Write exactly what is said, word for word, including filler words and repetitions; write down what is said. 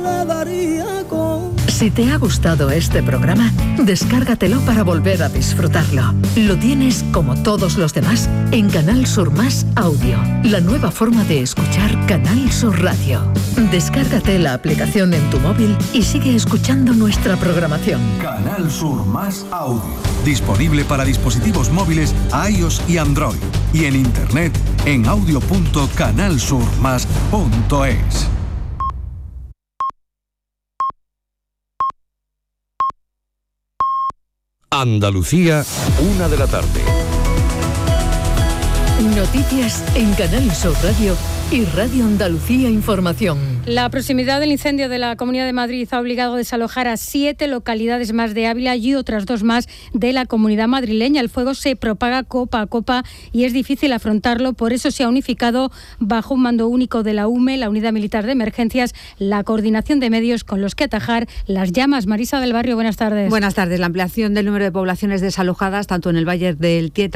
le daría con... Si te ha gustado este programa, descárgatelo para volver a disfrutarlo. Lo tienes, como todos los demás, en Canal Sur Más Audio, la nueva forma de escuchar Canal Sur Radio. Descárgate la aplicación en tu móvil y sigue escuchando nuestra programación. Canal Sur Más Audio, disponible para dispositivos móviles iOS y Android, y en internet en audio punto canal sur más punto es. Andalucía, una de la tarde. Noticias en Canal Sur Radio y Radio Andalucía Información. La proximidad del incendio de la Comunidad de Madrid ha obligado a desalojar a siete localidades más de Ávila y otras dos más de la Comunidad madrileña. El fuego se propaga copa a copa y es difícil afrontarlo. Por eso se ha unificado bajo un mando único de la U M E, la Unidad Militar de Emergencias, la coordinación de medios con los que atajar las llamas. Marisa del Barrio, buenas tardes. Buenas tardes. La ampliación del número de poblaciones desalojadas, tanto en el Valle del Tieta